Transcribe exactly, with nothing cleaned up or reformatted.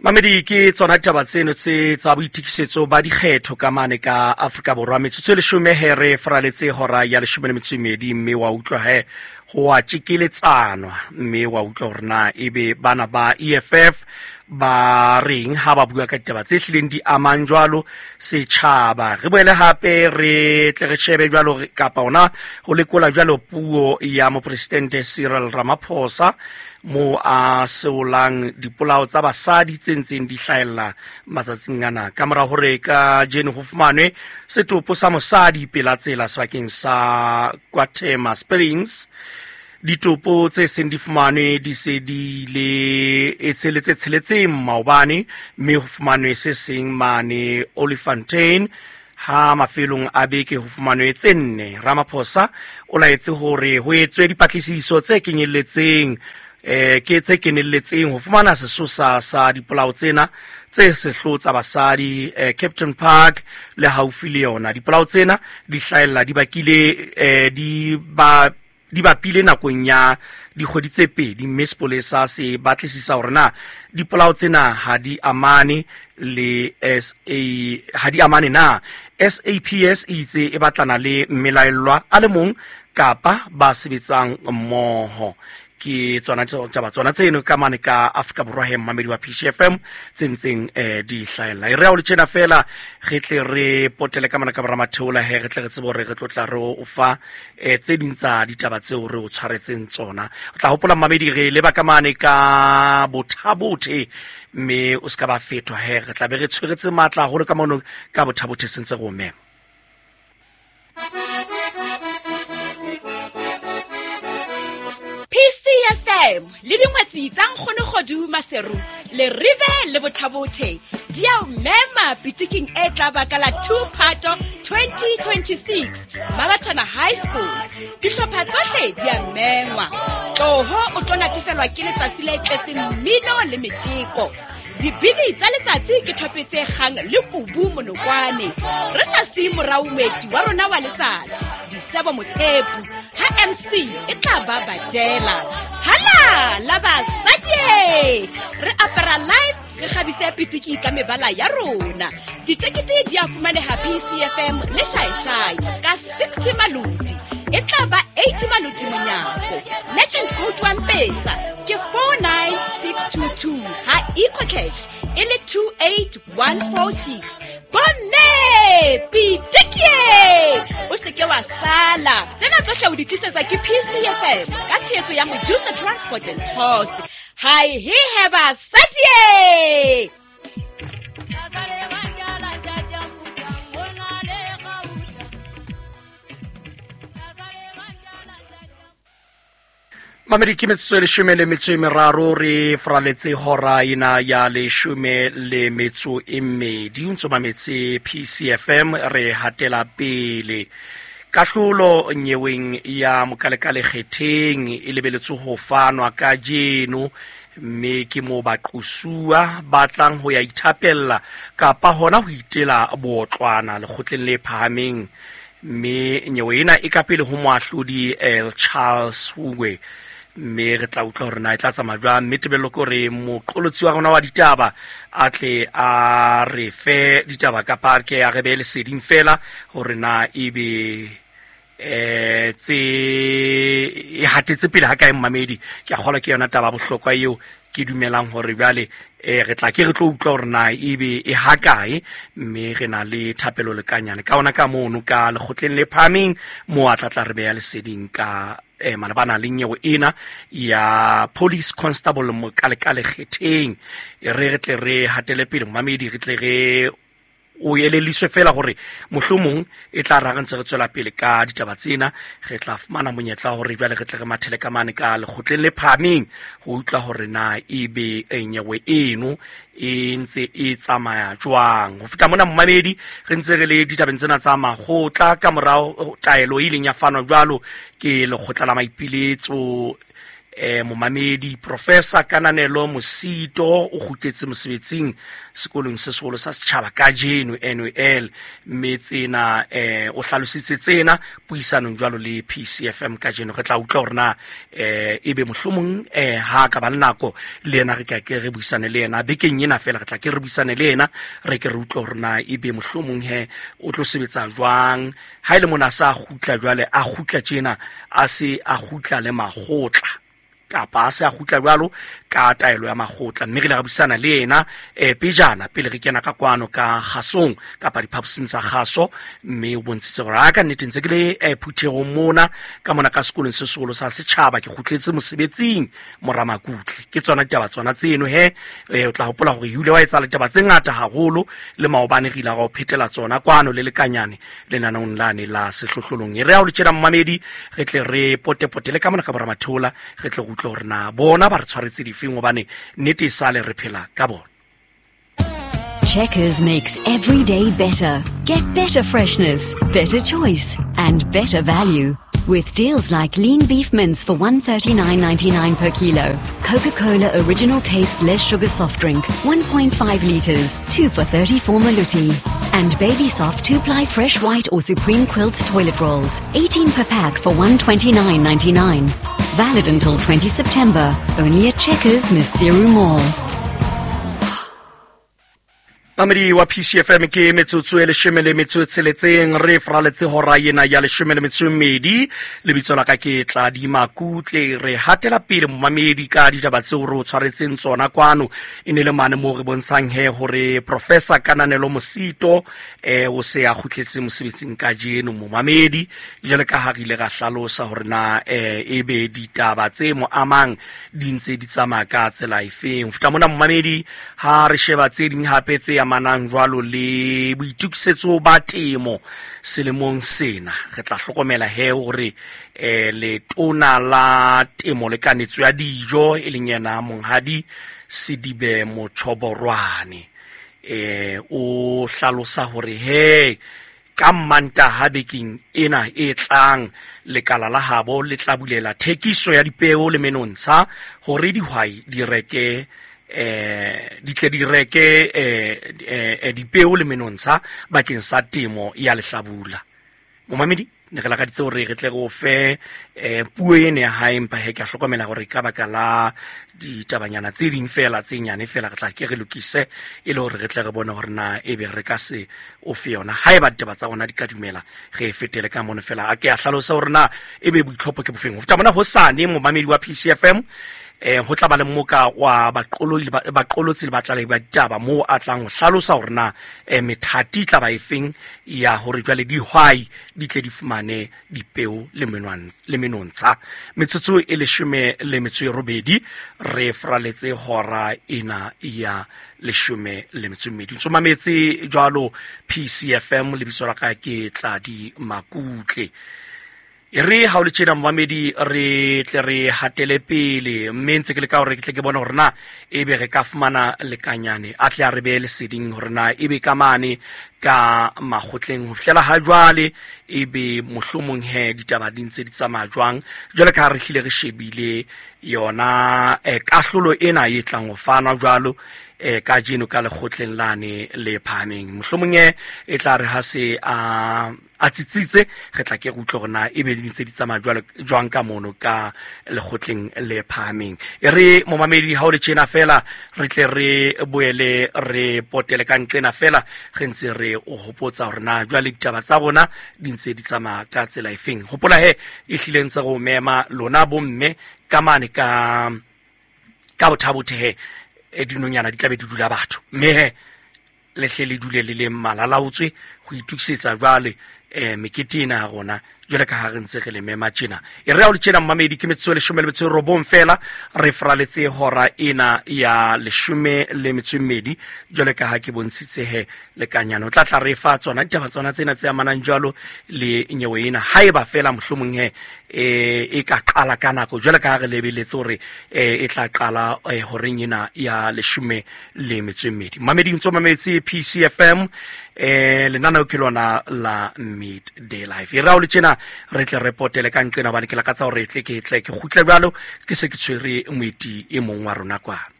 Mamedi ke tsona ditaba tseno tse tsa boitikisetso ba dikgetho ka mane ka Afrika Borwa. Metsotso e leshome here fraletse hora ya leshome le metso e mmedi, mme wa utlwa he ho a tsekeletsanwa, mme wa utlwa hore na ebe bana ba E F F ba reng ha ba bua ka ditaba tse hlileng di amang jwalo setjhaba. Re boele hape re tle re shebe jwalo kapa ona ho lekola jwalo puo ya mopresidente Cyril Ramaphosa mo a seolang dipolao tsa basadi tse ntseng di hlaella matsatsing ana, ka mora hore ka jene ho fumanwe setopo sa mosadi pela tsela sebakeng sa KwaThema Springs. Ditopo tse seng di fumanwe di se di le etseletse tsheletse maobane, mme ho fumanwe se seng mane Olifantsfontein. Ha mafelong a beke ho fumanwe tse nne. Ramaphosa o laetse hore ho etswe dipatlisiso tse kenyelletseng eh ke tse kenelletseng ho fumana sesosa sa dipolao tsena tse sehlo tsa basadi eh, Captain Park le haufi le yona. Dipolao tsena di hlaella di bakile eh, di ba di bapile nakong ya dikgwedi tse pedi, mme sepolesa se batlisisa hore na dipolao tsena ha di amane le S A ha di amane na. S A P S itse e batlana le mmelaellwa a le mong kapa ba sebetsang mmoho. Ke tsona taba tsona tseno ka mane ka Afrika Borwa he Mamedi wa P C F M tsentseng eh di hlaela. Re a o le tshena fela re tle re potele ka mana ka Ramatheola he re tle re tsebo re re tlotla re o fa eh tse dintsa ditaba tseo re o tshwaretseng tsona. O tla hopola Mamedi re leba ka mane ka bothabothe, mme o ska ba fetwa he re tla be re tshweretse matla hore ka mono ka bothabothe sentse go mema. P C F M le dingwetsi tsa nkgono godu maseru le rive le bothabothe di a mema pitiking e tla ba ka la two Phato twenty twenty-six Marathon High School. Dihlopha tsohle di a mengwa. Toho o tlo natefelwa ke letsatsi le tletseng mmino le metjeko. Dibili tsa letsatsi ke thopetse kgang le kubu monokwane. Re sa si moraumeti wa rona wa letsatsi Disebo Mothepu ha M C e tla ba badela. Hala la basadi re apara live re khabise pitiki ka mebala ya rona. Ditekete di a fumaneha P C F M le shaishai ka sixty maludi. E tla ba eighty maludi monyako. Merchant code one pesa ke four nine six two two. Ha Eco Cash ele two eight one four six. Bonne pitiki o se ke wa sala. Tsena tsohle o di tlisetsa ke P C F M ka tshehetso ya Mojusa Transport and Tours. Hi he have a satie. Mamedi ke metso le shome le metso e meraro re fraletse hora ina ya le shome le metso e mmedi. Untso mametse P C F M re hatela pele. Kahlolo nyeweng ya mokalekale kgetheng e lebeletse ho fanwa ka jeno, mme ke mo baqusua batlang ho ya ithapella kapa hona ho itela bootlwana lekgotleng le phahameng, mme nyewe ena e ka pele ho moahlodi El Charles Hugwe. Mme re tla utlwa hore na e tla tsamaya jwang, mme tebello ke hore moqolotsi wa rona wa ditaba a tle a re fe ditaba kapa ke a re be leseding fela hore na ebe eh tse e hatetse pele ha kae Mamedi. Ke a kgola ke yona taba bohlokwa eo ke dumelang hore bjale eh re tla ke re tlo utlwa hore na ebe e ha kae, mme re na le thapelo le kanyane ka ona ka mono ka lekgotleng le phahameng mo a tla tla re be ya leseding ka eh malabana le nyewe ena ya police constable mo kalekale kgetheng. Re re tle re hatele pele Mamedi, re tle re o eleliswe fela hore mohlomong e tla ra gantse re tswela pele ka ditaba tsena. Re tla fumana monyetla hore jwale re tle re mathele ka mane ka lekgotleng le phahameng ho utlwa hore na ebe nyewe eno e ntse e tsamaya jwang. Ho feta mona Mamedi re ntse re le ditabeng tsena tsa magotla ka morao taelo e ileng ya fanwa jwalo ke lekgotla la maipiletso eh momamedi Professor Kananelo Mosito o gutetse mosebetsing sekolong se segolo sa setšhaba ka jeno N U L metsena eh o hlalositse tsena puisanong jwalo le P C F M ka jeno re tla utlwa rena eh ebe mohlomong eh ha ka ba nako le ena re ka ke re buisane le ena bekeng ena fela re tla ke re buisane le ena re ke re utlwa rena ebe mohlomong he o tlo sebetsa jwang ha ile mona sa gutla jwale a gutla tjena a se a gutla le magotla kapa se a gutla jwalo ka taelo ya magotla mme re le gabisana le ena e pejana pele re kena ka kwano ka gasong kapa diphaposing tsa gaso mme o bontshitse gore a ka nnete ntse ke le e phuthego mona ka mona ka sekolong se segolo sa setšhaba ke gutletse mosebetsing Moramakutle ke tsona ditaba tsona tseno he o tla hopola gore yule wa etsa le ditaba tse ngata haholo le maobane re ila ga o phetela tsona kwano le lekanyane le nanong lane la sehlohlolong e re a o le tshela mmamedi re tle re pote pote le ka mona ka Boramathola re tle go utlwa gore na bona ba re tshwaretse difeng obane nnete sale re phela ka bona. Checkers makes every day better. Get better freshness, better choice, and better value. With deals like lean beef mince for one thirty-nine ninety-nine per kilo, Coca-Cola Original Taste Less Sugar Soft Drink, one point five litres, two for thirty-four Maluti. And Baby Soft two-ply fresh white or Supreme Quilts toilet rolls, eighteen per pack for one twenty-nine ninety-nine. Valid until twentieth September, only at Checkers Misiru Mall. Mamedi wa P C F M ke metsotso e leshome le metso tsheletseng re fraletse hora yena ya leshome le metso mmedi le bitso la ka ke tla di Makutle re hatela pele momamedi ka ditaba tseo re o tshwaretseng tsona kwano ene le mane mo re bontshang he hore Professor Kananelo Mosito eh o se a gutletse mosebetsing ka jeno momamedi jele ka ha rile ga hlalosa hore na eh ebe ditaba tse mo amang dintse di tsamaya ka tsela ifeng futa mona momamedi ha re sheba tse ding hape tse manang jwalo le boitukisetso ba temo selemong sena re tla hlokomela he hore eh le tona la temo le kanetso ya dijo e leng yena monghadi Sidibe Motshoborwane eh o hlalosa hore he ka manta habeking ena e tlang lekala la habo le tla bulela thekiso ya dipeo le menontsha hore dihwai di reke eh di tle di reke eh eh dipeo le menontsha bakeng sa temo ya lehlabula momamedi ne re la ka ditse hore re tle go fe eh puo ene ya hae mpa he ka hlokomela gore ka baka la ditabanyana tse ding fela tse nyane fela re tla ke re lokise e le hore re tle re bone gore na ebe re ka se o fe yona hae ba ditaba tsa bona di ka dumela re fetele ka mone fela a ke a hlalosa hore na ebe boitlhopho ke bofeng ho tsa bona ho sane momamedi wa P C F M eh ho tla ba le moka wa baqolo baqolotsi le batla le ba ditaba mo a tlang ho hlalosa hore na eh methati tla ba efeng ya hore jwale dihwai di tle di fumane dipeo le menwana le menontsha metsotso e leshome le metso e robedi re fraletse hora ena ya leshome le metso mmedi ntso mametse jwalo P C F M le bitso la ka ke tla di Makutle re ha o le tshena mmamedi re tle re hatele pele mme ntse ke le ka hore ke tle ke bona hore na ebe re ka fumana lekanyane a tle a re be le seding hore na ebe ka mane ka magotleng ho fihlela ha jwale ebe mohlomong he ditaba di ntse di tsamaya jwang jwale ka re hlile re shebile yona e kahlolo ena e tlang ho fana jwalo e ka jeno ka lekgotleng lane le phameng mohlomong e tla re ha se a a tsitsitse re tla ke go utlwa gona ebe di ntse di tsamaya jwalo jwang ka mono ka lekgotleng le phameng e re momamedi ha o le tshena fela re tle re boele re potele ka nqena fela re ntse re o hopotsa hore na jwale ditaba tsa bona di ntse di tsamaya ka tsela efeng hopola he e hlile ntse go mema lona bomme ka mane ka ka bothabothe he e dinonyana di tlabe di dula batho mme he le hle le dule le le malalaotswe go itukisetsa jwale eh meketena gona jwale ka ha re ntse re le mema tjena e re a o le tjena mmamedi ke metso le leshome le metso robong fela re fraletse hora ena ya leshome le metso mmedi jwale ka ha ke bontshitse he le kanyana o tla tla re fa tsona ditaba tsona tsena tse amanang jwalo le nyewe ena haeba fela mohlomong he eh e ka qala ka nako jwale ka re lebeletse hore eh e tla qala horeng ena ya leshome le metso e mmedi. Mamedi ntso mametsi P C F M eh lenana ke lona la Midday Live. E ra o le tsena re tle reportele ka nqena bane ke la ka tsa hore tle ke tle ke khutle bjalo ke se ke tshwere moeti e mong wa rona kwa.